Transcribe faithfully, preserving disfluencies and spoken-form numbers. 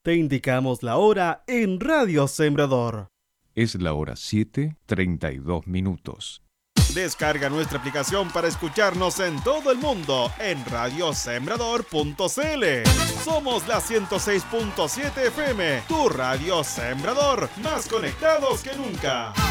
Te indicamos la hora en Radio Sembrador. Es la hora siete, treinta y dos minutos. Descarga nuestra aplicación para escucharnos en todo el mundo en radio sembrador punto c l. Somos la ciento seis punto siete F M, tu Radio Sembrador, más conectados que nunca.